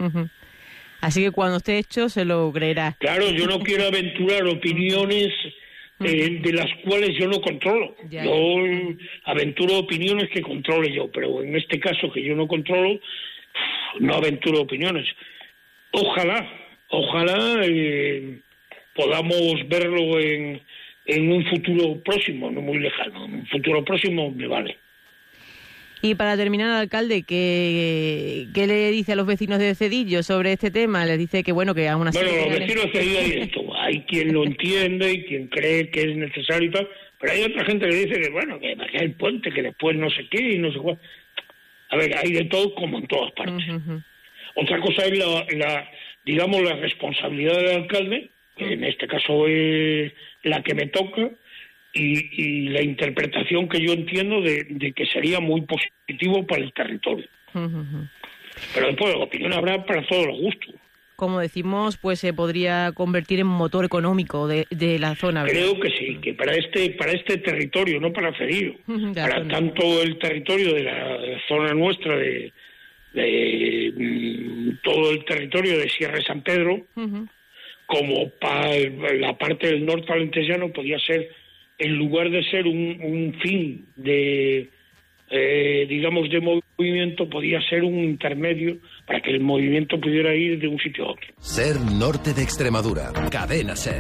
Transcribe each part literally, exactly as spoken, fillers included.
Uh-huh. Así que cuando esté hecho se lo creerá. Claro, yo no quiero aventurar opiniones eh, de las cuales yo no controlo. Ya, yo ya. aventuro opiniones que controle yo, pero en este caso que yo no controlo, no aventuro opiniones. Ojalá, ojalá eh, podamos verlo en, en un futuro próximo, no muy lejano. En un futuro próximo me vale. Y para terminar, alcalde, ¿qué, qué le dice a los vecinos de Cedillo sobre este tema? Les dice que, bueno, que aún así... Bueno, los vecinos de Cedillo hay esto. Hay quien lo entiende y quien cree que es necesario y tal, pero hay otra gente que dice que, bueno, que baje el puente, que después no sé qué y no sé cuál. A ver, hay de todo como en todas partes. Uh-huh. Otra cosa es la, la, digamos, la responsabilidad del alcalde, que en este caso es la que me toca, y, y la interpretación que yo entiendo de, de que sería muy positivo para el territorio. Uh-huh. Pero después la opinión habrá para todos los gustos. Como decimos, pues se podría convertir en motor económico de, de la zona, ¿verdad? Creo que sí, que para este para este territorio, no para Cedillo, uh-huh, para zona. Tanto el territorio de la, de la zona nuestra, de, de mm, todo el territorio de Sierra de San Pedro, uh-huh. como para la parte del norte alentejano, podría ser, en lugar de ser un, un fin de, eh, digamos, de movimiento, podía ser un intermedio para que el movimiento pudiera ir de un sitio a otro. Ser Norte de Extremadura. Cadena Ser.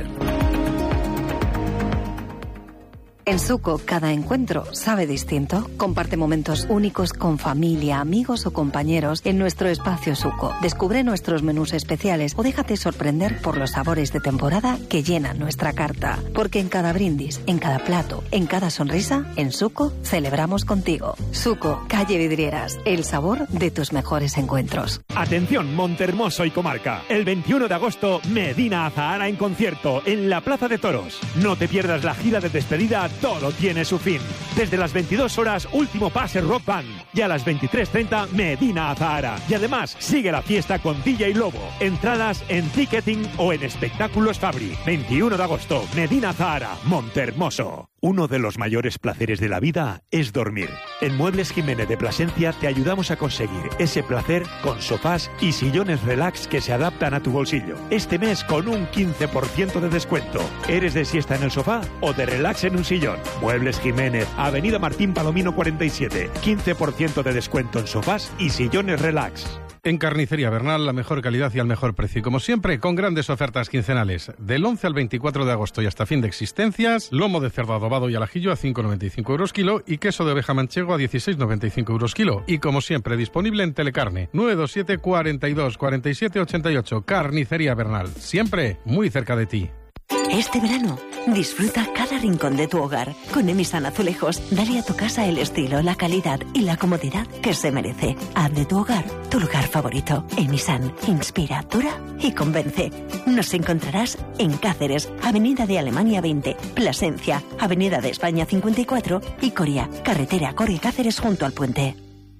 En Suco, cada encuentro sabe distinto. Comparte momentos únicos con familia, amigos o compañeros en nuestro espacio Suco. Descubre nuestros menús especiales o déjate sorprender por los sabores de temporada que llenan nuestra carta. Porque en cada brindis, en cada plato, en cada sonrisa, en Suco celebramos contigo. Suco, calle Vidrieras, el sabor de tus mejores encuentros. Atención, Montehermoso y comarca. El veintiuno de agosto, Medina Azahara en concierto en la Plaza de Toros. No te pierdas la gira de despedida. Todo tiene su fin. Desde las veintidós horas, último pase Rock Band. Y a las veintitrés treinta, Medina Azahara. Y además, sigue la fiesta con D J Lobo. Entradas en Ticketing o en Espectáculos Fabri. veintiuno de agosto, Medina Azahara, Montehermoso. Uno de los mayores placeres de la vida es dormir. En Muebles Jiménez de Plasencia te ayudamos a conseguir ese placer con sofás y sillones relax que se adaptan a tu bolsillo. Este mes con un quince por ciento de descuento. ¿Eres de siesta en el sofá o de relax en un sillón? Muebles Jiménez, Avenida Martín Palomino cuarenta y siete. quince por ciento de descuento en sofás y sillones relax. En Carnicería Bernal, la mejor calidad y al mejor precio. Y como siempre, con grandes ofertas quincenales. Del once al veinticuatro de agosto y hasta fin de existencias, lomo de cerdo adobado y al ajillo a cinco con noventa y cinco euros kilo y queso de oveja manchego a dieciséis con noventa y cinco euros kilo. Y como siempre, disponible en Telecarne. nueve dos siete, cuarenta y dos, cuarenta y siete, ochenta y ocho. Carnicería Bernal. Siempre muy cerca de ti. Este verano, disfruta cada rincón de tu hogar. Con Emisan Azulejos, dale a tu casa el estilo, la calidad y la comodidad que se merece. Haz de tu hogar tu lugar favorito. Emisan inspira, dura y convence. Nos encontrarás en Cáceres, Avenida de Alemania veinte, Plasencia, Avenida de España cincuenta y cuatro y Coria, carretera Coria-Cáceres junto al puente.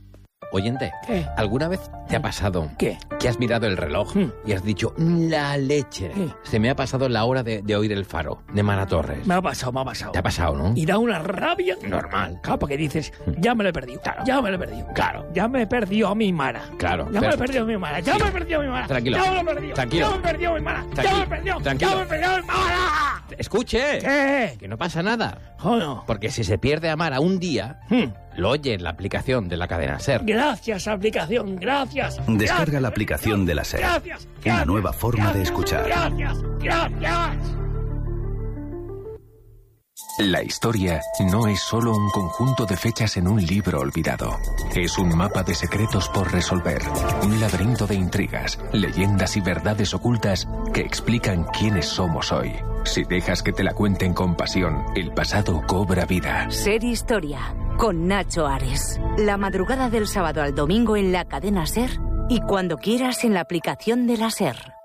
Oyente, ¿qué? ¿Alguna vez te ha pasado ¿Qué? que has mirado el reloj ¿Mm? y has dicho, la leche? ¿Qué? Se me ha pasado la hora de, de oír el faro, de Mara Torres. Me ha pasado, me ha pasado. ¿Te ha pasado, no? Y da una rabia. Normal. Claro, porque dices, ya me lo he perdido. Claro. Ya me lo he perdido. Claro. Ya me he perdido a mi Mara. Claro. Ya me he perdido a mi Mara. Ya Sí. me he perdido a mi Mara. Tranquilo. Ya me lo he perdido. Tranquilo. Ya me he perdido a mi Mara. Tranqui- Ya me he perdido. Tranquilo. Ya me he perdido a mi Mara. Escuche. ¿Qué? Que no pasa nada. Oh, no. Porque si se pierde a Mara un día, Hmm. lo oye en la aplicación de la cadena SER. Gracias, aplicación. Gracias. Descarga Gracias. la aplicación de la SER. Gracias. Una Gracias. nueva forma de escuchar. Gracias. Gracias. La historia no es solo un conjunto de fechas en un libro olvidado. Es un mapa de secretos por resolver, un laberinto de intrigas, leyendas y verdades ocultas que explican quiénes somos hoy. Si dejas que te la cuenten con pasión, el pasado cobra vida. Ser Historia, con Nacho Ares. La madrugada del sábado al domingo en la cadena SER y cuando quieras en la aplicación de la SER.